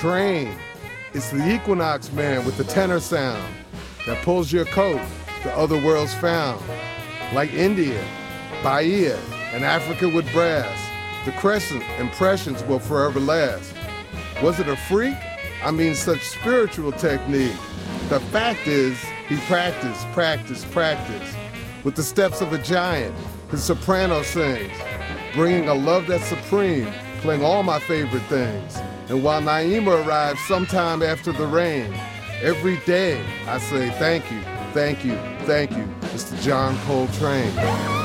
Coltrane. It's the Equinox man with the tenor sound that pulls your coat to other worlds found. Like India, Bahia, and Africa with brass, the crescent impressions will forever last. Was it a freak? I mean, such spiritual technique. The fact is, he practiced with the steps of a giant. His soprano sings, bringing a love that's supreme, playing all my favorite things. And while Naima arrives sometime after the rain, every day I say thank you, Mr. John Coltrane.